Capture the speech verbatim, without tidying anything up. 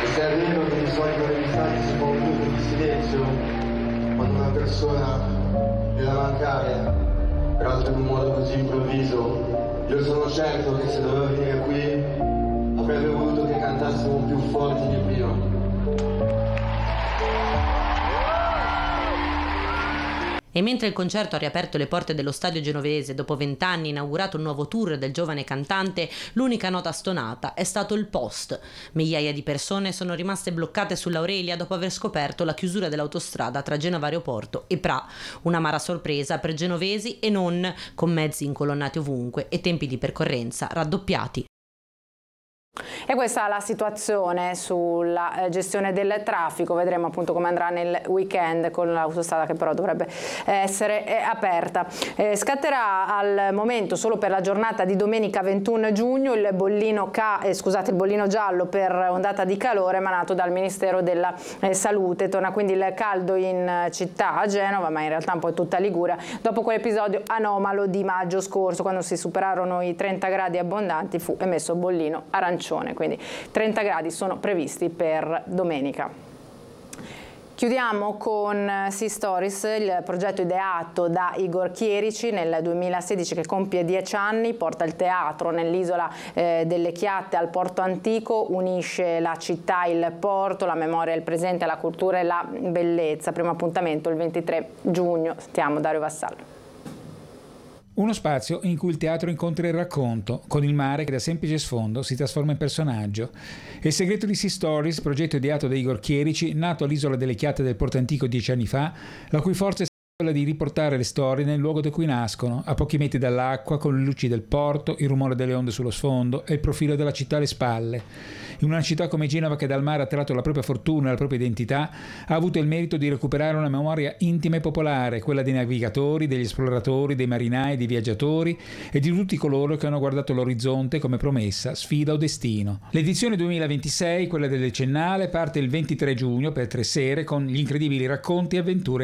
E se è vero che di solito negli stati si fa un minuto di silenzio quando una persona viene a mancare, peraltro in un modo così improvviso, io sono certo che se doveva venire qui avrebbe voluto che cantassimo più forti di prima. E mentre il concerto ha riaperto le porte dello stadio genovese dopo vent'anni, inaugurato un nuovo tour del giovane cantante, l'unica nota stonata è stato il post. Migliaia di persone sono rimaste bloccate sull'Aurelia dopo aver scoperto la chiusura dell'autostrada tra Genova Aeroporto e Pra, un'amara sorpresa per genovesi e non, con mezzi incolonnati ovunque e tempi di percorrenza raddoppiati. E questa è la situazione sulla gestione del traffico. Vedremo appunto come andrà nel weekend con l'autostrada che però dovrebbe essere aperta. Eh, scatterà al momento solo per la giornata di domenica ventuno giugno il bollino, ca- eh, scusate, il bollino giallo per ondata di calore emanato dal Ministero della eh, Salute. Torna quindi il caldo in città a Genova, ma in realtà un po' tutta Liguria, dopo quell'episodio anomalo di maggio scorso, quando si superarono i trenta gradi abbondanti, fu emesso bollino arancione. Quindi trenta gradi sono previsti per domenica. Chiudiamo con Sea Stories, il progetto ideato da Igor Chierici nel duemilasedici che compie dieci anni, porta il teatro nell'isola eh, delle Chiatte al porto antico, unisce la città, il porto, la memoria, il presente, la cultura e la bellezza. Primo appuntamento il ventitré giugno. Sentiamo Dario Vassallo. Uno spazio in cui il teatro incontra il racconto, con il mare che da semplice sfondo si trasforma in personaggio. È il segreto di Sea Stories, progetto ideato da Igor Chierici, nato all'isola delle Chiatte del Porto Antico dieci anni fa, la cui forza è quella di riportare le storie nel luogo da cui nascono, a pochi metri dall'acqua, con le luci del porto, il rumore delle onde sullo sfondo e il profilo della città alle spalle. In una città come Genova, che dal mare ha tratto la propria fortuna e la propria identità, ha avuto il merito di recuperare una memoria intima e popolare, quella dei navigatori, degli esploratori, dei marinai, dei viaggiatori e di tutti coloro che hanno guardato l'orizzonte come promessa, sfida o destino. L'edizione duemilaventisei, quella del decennale, parte il ventitré giugno per tre sere con gli incredibili racconti e avventure